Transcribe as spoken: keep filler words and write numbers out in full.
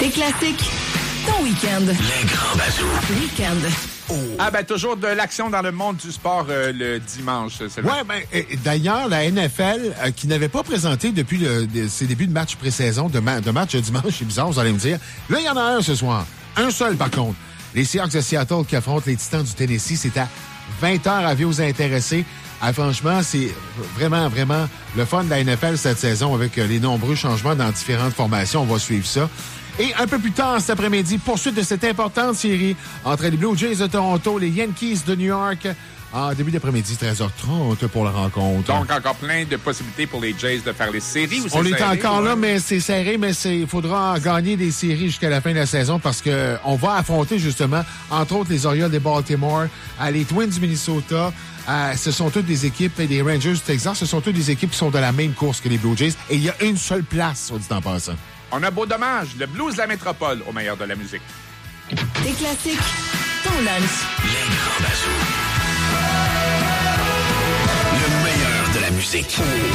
Tes classiques, ton week-end. Les grands bazous. Week-end. Oh. Ah ben toujours de l'action dans le monde du sport euh, le dimanche. C'est ouais, ben et, d'ailleurs la N F L euh, qui n'avait pas présenté depuis le, de, ses débuts de match pré-saison, de, ma, de match dimanche, c'est bizarre, vous allez me dire. Là, il y en a un ce soir. Un seul par contre. Les Seahawks de Seattle qui affrontent les Titans du Tennessee, c'est à vingt heures, avis-vous intéressés. Ah, franchement, c'est vraiment, vraiment le fun de la N F L cette saison avec les nombreux changements dans différentes formations. On va suivre ça. Et un peu plus tard cet après-midi, poursuite de cette importante série entre les Blue Jays de Toronto, les Yankees de New York. En début d'après-midi, treize heures trente pour la rencontre. Donc, encore plein de possibilités pour les Jays de faire les séries. Ou on c'est est serré, encore ouais? là, mais c'est serré, mais il faudra gagner des séries jusqu'à la fin de la saison parce que on va affronter justement, entre autres, les Orioles de Baltimore, euh, les Twins du Minnesota. Euh, ce sont toutes des équipes, et les Rangers du Texas, ce sont toutes des équipes qui sont de la même course que les Blue Jays. Et il y a une seule place, soit dit en passant. On a beau dommage, le blues de la métropole au meilleur de la musique. Tes classiques, ton lunch. Les grands bazous. Le meilleur de la musique.